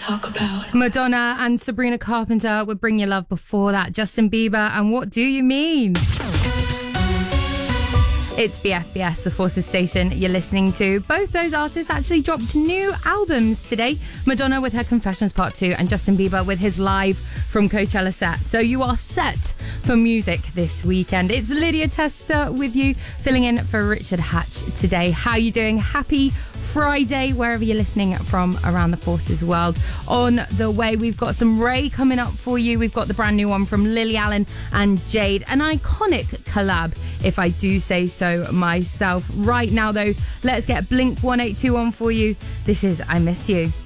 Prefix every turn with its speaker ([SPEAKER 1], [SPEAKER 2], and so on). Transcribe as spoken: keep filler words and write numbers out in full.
[SPEAKER 1] talk about.
[SPEAKER 2] Madonna and Sabrina Carpenter with Bring Your Love. Before that, Justin Bieber and What Do You Mean? It's B F B S, the Forces station you're listening to. Both those artists actually dropped new albums today. Madonna with her Confessions Part two and Justin Bieber with his Live from Coachella set. So you are set for music this weekend. It's Lydia Tester with you, filling in for Richard Hatch today. How you doing? Happy Friday, wherever you're listening from around the Forces world. On the way, we've got some Ray coming up for you. We've got the brand new one from Lily Allen and Jade. An iconic collab, if I do say so myself. Right now, though, let's get Blink one eight two one for you. This is I Miss You.